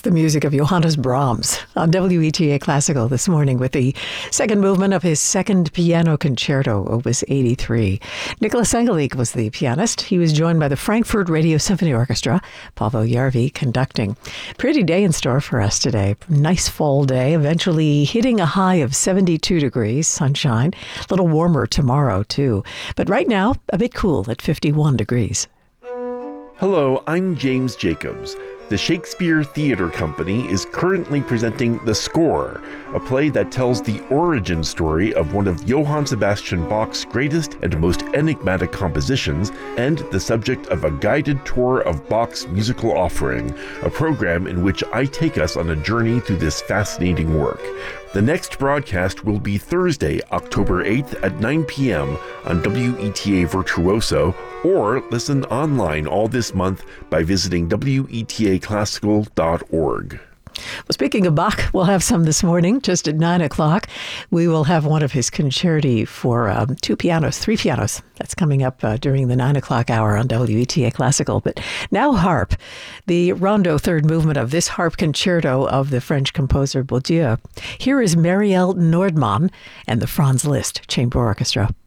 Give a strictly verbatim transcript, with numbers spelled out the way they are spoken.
the music of Johannes Brahms on W E T A Classical this morning with the second movement of his second piano concerto, Opus eighty-three. Nicholas Engelink was the pianist. He was joined by the Frankfurt Radio Symphony Orchestra, Paavo Järvi conducting. Pretty day in store for us today. Nice fall day, eventually hitting a high of seventy-two degrees, sunshine. A little warmer tomorrow, too. But right now, a bit cool at fifty-one degrees. Hello, I'm James Jacobs. The Shakespeare Theatre Company is currently presenting The Score, a play that tells the origin story of one of Johann Sebastian Bach's greatest and most enigmatic compositions, and the subject of a guided tour of Bach's musical offering, a program in which I take us on a journey through this fascinating work. The next broadcast will be Thursday, October eighth at nine p.m. on W E T A Virtuoso, or listen online all this month by visiting W E T A classical dot org. Well, speaking of Bach, we'll have some this morning, just at nine o'clock. We will have one of his concerti for um, two pianos, three pianos. That's coming up uh, during the nine o'clock hour on W E T A Classical. But now harp, the rondo third movement of this harp concerto of the French composer Bourdieu. Here is Marielle Nordmann and the Franz Liszt Chamber Orchestra.